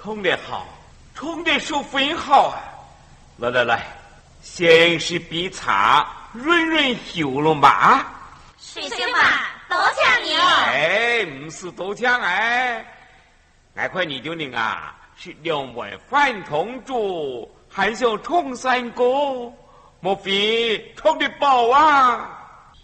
冲得好，冲得手分好啊！来，先是比茶润润喉咙吧。 水兄吧，多谢你哦。 哎，不是多强哎，那块你就领啊，是两位饭同住，还想冲三个，莫非冲得饱啊？